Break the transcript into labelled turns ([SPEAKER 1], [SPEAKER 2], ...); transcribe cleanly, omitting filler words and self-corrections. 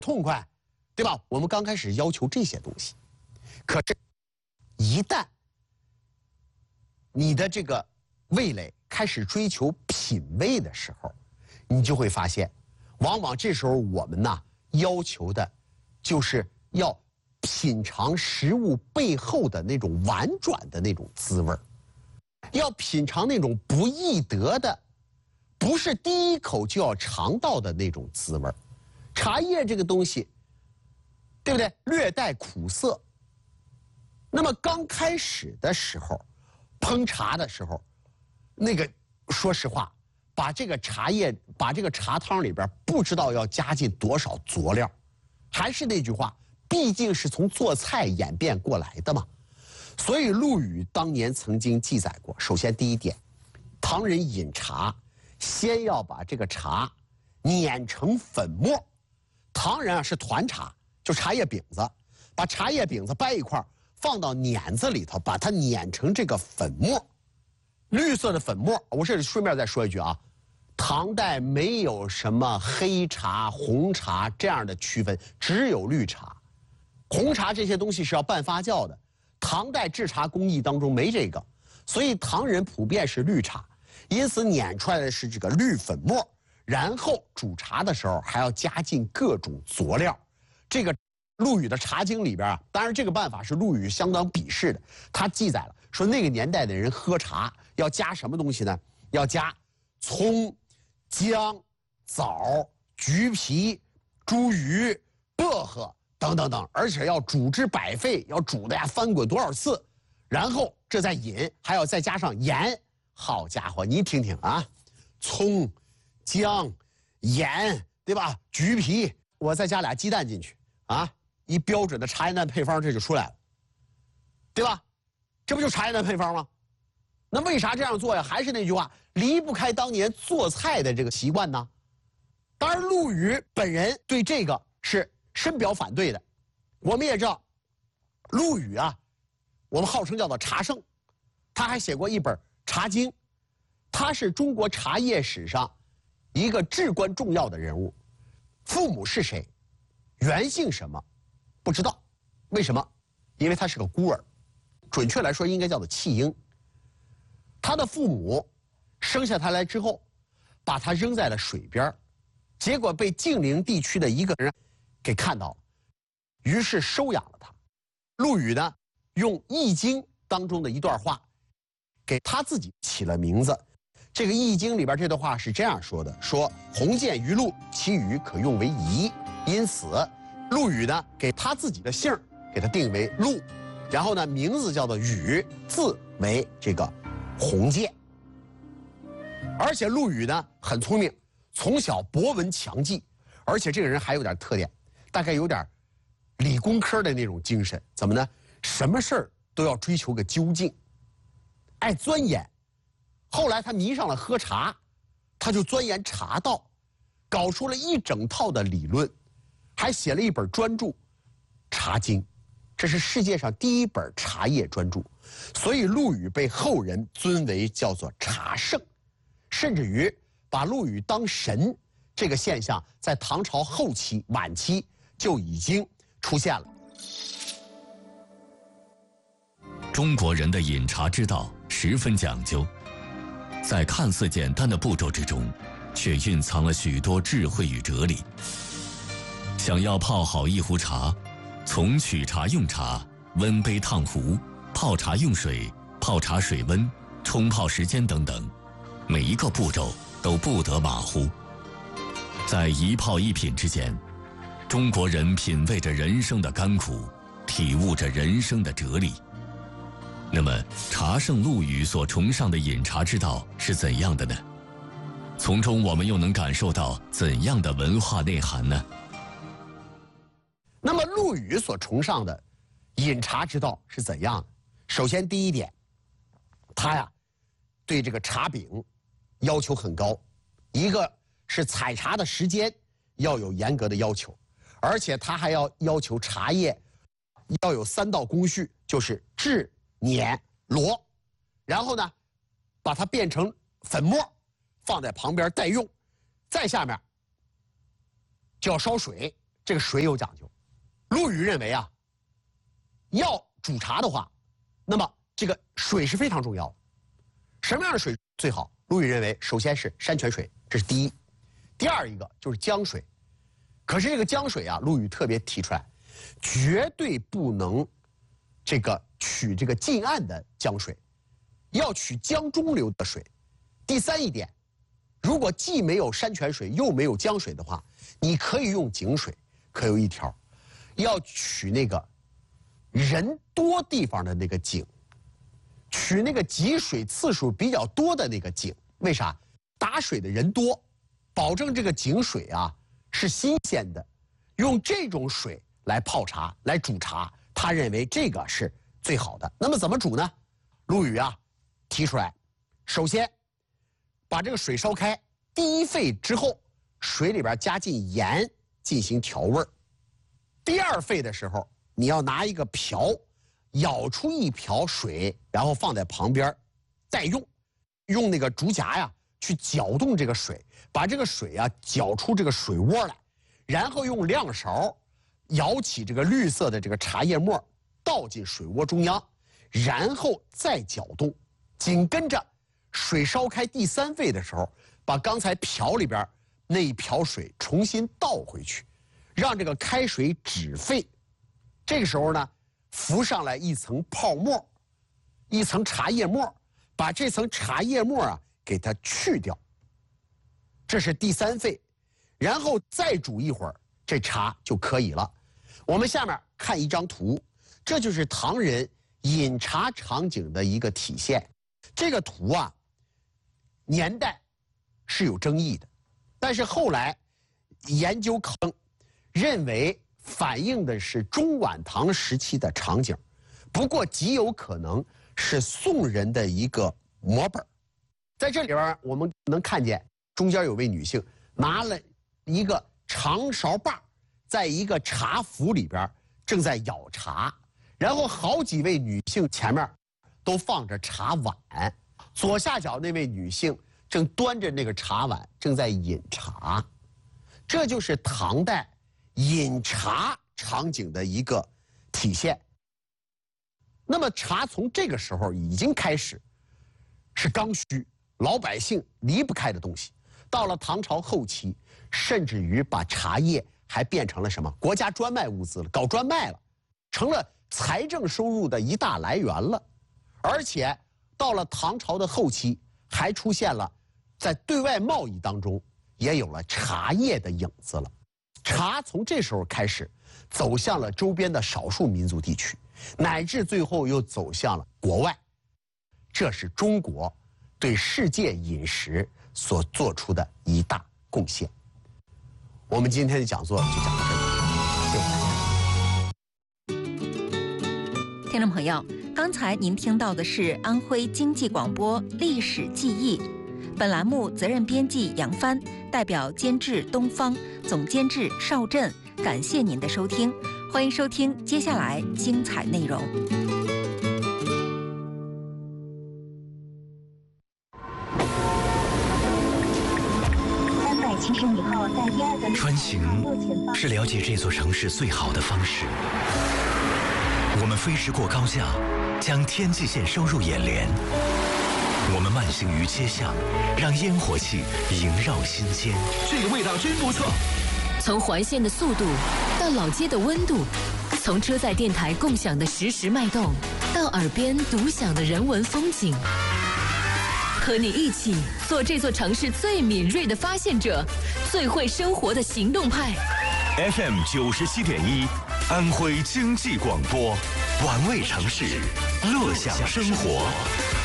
[SPEAKER 1] 痛快，对吧？我们刚开始要求这些东西，可是，一旦你的这个味蕾开始追求品味的时候，你就会发现，往往这时候我们呢要求的，就是要品尝食物背后的那种婉转的那种滋味儿，要品尝那种不易得的，不是第一口就要尝到的那种滋味儿。茶叶这个东西，对不对？略带苦涩。那么刚开始的时候，烹茶的时候，那个说实话，把这个茶汤里边不知道要加进多少佐料。还是那句话，毕竟是从做菜演变过来的嘛。所以陆羽当年曾经记载过，首先第一点，唐人饮茶先要把这个茶碾成粉末。唐人是团茶，就茶叶饼子，把茶叶饼子掰一块放到碾子里头，把它碾成这个粉末，绿色的粉末。我这里顺便再说一句啊，唐代没有什么黑茶、红茶这样的区分，只有绿茶。红茶这些东西是要半发酵的，唐代制茶工艺当中没这个，所以唐人普遍是绿茶，因此碾出来的是这个绿粉末。然后煮茶的时候还要加进各种佐料。这个陆羽的《茶经》里边啊，当然这个办法是陆羽相当鄙视的。他记载了说，那个年代的人喝茶要加什么东西呢？要加葱、姜、枣、橘皮、茱萸、薄荷等等等，而且要煮之百沸，要煮的呀翻滚多少次，然后这再饮，还要再加上盐。好家伙，你听听啊，葱、姜、盐，对吧？橘皮，我再加俩鸡蛋进去啊，一标准的茶叶蛋配方这就出来了，对吧？这不就茶叶蛋配方吗？那为啥这样做呀？还是那句话，离不开当年做菜的这个习惯呢。当然，陆羽本人对这个是深表反对的。我们也知道，陆羽啊，我们号称叫做茶圣，他还写过一本《茶经》，他是中国茶叶史上一个至关重要的人物。父母是谁，原姓什么，不知道。为什么？因为他是个孤儿，准确来说应该叫做弃婴。他的父母生下他来之后，把他扔在了水边，结果被晋陵地区的一个人给看到了，于是收养了他。陆羽呢，用《易经》当中的一段话，给他自己起了名字。这个《易经》里边这段话是这样说的：说鸿渐于陆，其羽可用为仪。因此，陆羽呢给他自己的姓给他定为陆，然后呢名字叫做羽，字为这个鸿渐。而且陆羽呢很聪明，从小博闻强记，而且这个人还有点特点，大概有点理工科的那种精神。怎么呢？什么事儿都要追求个究竟，爱钻研。后来他迷上了喝茶，他就钻研茶道，搞出了一整套的理论，还写了一本专著《茶经》，这是世界上第一本茶叶专著。所以陆羽被后人尊为叫做茶圣，甚至于把陆羽当神，这个现象在唐朝后期晚期就已经出现了。
[SPEAKER 2] 中国人的饮茶之道十分讲究，在看似简单的步骤之中，却蕴藏了许多智慧与哲理。想要泡好一壶茶，从取茶用茶、温杯烫壶、泡茶用水、泡茶水温、冲泡时间等等，每一个步骤都不得马虎。在一泡一品之间，中国人品味着人生的甘苦，体悟着人生的哲理。那么，茶圣陆羽所崇尚的饮茶之道是怎样的呢？从中我们又能感受到怎样的文化内涵呢？
[SPEAKER 1] 那么陆羽所崇尚的饮茶之道是怎样的？首先第一点，他呀对这个茶饼要求很高，一个是采茶的时间要有严格的要求，而且他还要求茶叶要有3道工序，就是制、碾、罗，然后呢把它变成粉末放在旁边待用，再下面就要烧水， 这个水有讲究。陆羽认为啊，要煮茶的话，那么这个水是非常重要的。什么样的水最好？陆羽认为，首先是山泉水，这是第一；第二一个就是江水。可是这个江水啊，陆羽特别提出来，绝对不能取这个近岸的江水，要取江中流的水。第三一点，如果既没有山泉水又没有江水的话，你可以用井水，可有一条，要取那个人多地方的那个井，取那个汲水次数比较多的那个井。为啥？打水的人多，保证这个井水啊是新鲜的，用这种水来泡茶来煮茶，他认为这个是最好的。那么怎么煮呢？陆羽啊提出来，首先把这个水烧开，第一沸之后，水里边加进盐进行调味儿。第二沸的时候，你要拿一个瓢舀出一瓢水，然后放在旁边，再用那个竹夹呀去搅动这个水，把这个水啊搅出这个水窝来，然后用亮勺舀起这个绿色的这个茶叶末，倒进水窝中央，然后再搅动。紧跟着水烧开第三沸的时候，把刚才瓢里边那一瓢水重新倒回去，让这个开水止沸。这个时候呢，浮上来一层泡沫，一层茶叶末，把这层茶叶末啊给它去掉。这是第三沸，然后再煮一会儿，这茶就可以了。我们下面看一张图，这就是唐人饮茶场景的一个体现。这个图啊，年代是有争议的，但是后来研究考证认为反映的是中晚唐时期的场景，不过极有可能是宋人的一个摹本。在这里边我们能看见中间有位女性拿了一个长勺把，在一个茶釜里边正在舀茶，然后好几位女性前面都放着茶碗，左下角那位女性正端着那个茶碗正在饮茶。这就是唐代饮茶场景的一个体现。那么茶从这个时候已经开始是刚需，老百姓离不开的东西。到了唐朝后期，甚至于把茶叶还变成了什么国家专卖物资了，搞专卖了，成了财政收入的一大来源了。而且到了唐朝的后期，还出现了在对外贸易当中也有了茶叶的影子了。茶从这时候开始走向了周边的少数民族地区，乃至最后又走向了国外。这是中国对世界饮食所做出的一大贡献。我们今天的讲座就讲到这里，谢谢大
[SPEAKER 3] 家。听众朋友，刚才您听到的是安徽经济广播历史记忆。本栏目责任编辑杨帆，代表监制东方，总监制邵振，感谢您的收听，欢迎收听接下来精彩内容。
[SPEAKER 4] 穿行是了解这座城市最好的方式。我们飞驰过高架，将天际线收入眼帘。我们慢行于街巷，让烟火气萦绕心间。
[SPEAKER 5] 这个味道真不错。
[SPEAKER 6] 从环线的速度到老街的温度，从车载电台共享的实时脉动，到耳边独享的人文风景。和你一起做这座城市最敏锐的发现者，最会生活的行动派。
[SPEAKER 4] FM 97.1，安徽经济广播，玩味城市，乐享生活。